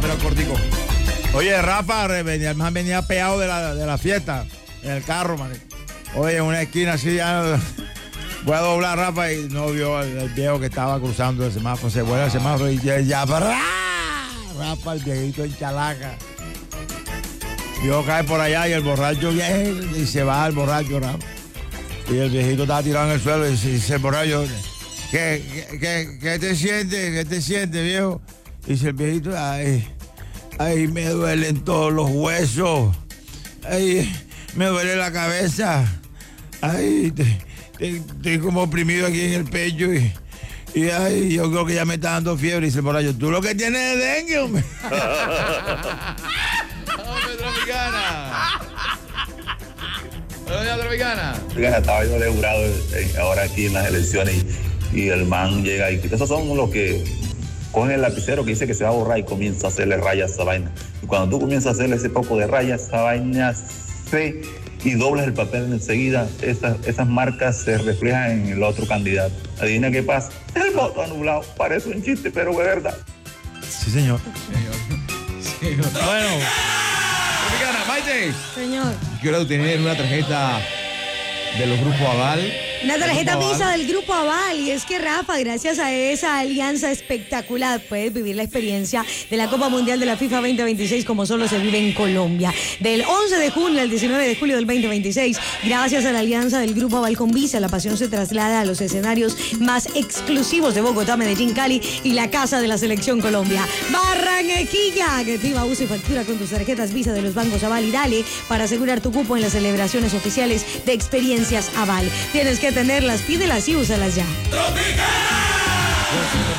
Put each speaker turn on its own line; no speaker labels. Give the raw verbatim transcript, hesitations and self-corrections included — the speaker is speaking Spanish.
pero cortico. Oye, Rafa, venía, el man venía pegado de la, de la fiesta en el carro, man. Oye, en una esquina así ya voy a doblar, Rafa, y no vio el, el viejo que estaba cruzando el semáforo. Se vuelve el semáforo y ya, ya Rafa, el viejito en chalaca. Vio cae por allá y el borracho viene y se va el borracho, Rafa. Y el viejito estaba tirado en el suelo y dice el borracho, ¿qué, qué, qué, qué te sientes? ¿Qué te sientes, viejo? Y dice el viejito, ay, ay, me duelen todos los huesos. Ay, me duele la cabeza. Ay, te, te, estoy como oprimido aquí en el pecho y, y ay, yo creo que ya me está dando fiebre. Y dice el borracho, tú lo que tienes es dengue, hombre.
¡Hombre, Tropicana! Doña Tropicana.
Estaba yo de jurado ahora aquí en las elecciones y, y el man llega y esos son los que cogen el lapicero que dice que se va a borrar y comienza a hacerle rayas a esa vaina. Y cuando tú comienzas a hacerle ese poco de rayas, esa vaina se y doblas el papel enseguida, esas, esas marcas se reflejan en el otro candidato. Adivina qué pasa. El voto anulado. Parece un chiste, pero es verdad.
Sí, señor.
Señor. Sí, bueno. Tropicana, Maite.
Señor.
Quiero tener una tarjeta de los grupos Aval.
Una tarjeta Visa del Grupo Aval. Y es que, Rafa, gracias a esa alianza espectacular, puedes vivir la experiencia de la Copa Mundial de la FIFA veinte veintiséis como solo se vive en Colombia. Del once de junio al diecinueve de julio del veinte veintiséis, gracias a la alianza del Grupo Aval con Visa, la pasión se traslada a los escenarios más exclusivos de Bogotá, Medellín, Cali y la casa de la Selección Colombia, Barranquilla. Que activa, usa y factura con tus tarjetas Visa de los bancos Aval y dale para asegurar tu cupo en las celebraciones oficiales de Experiencias Aval. Tienes que tenerlas, pídelas y úsalas ya.
¡Tropicana!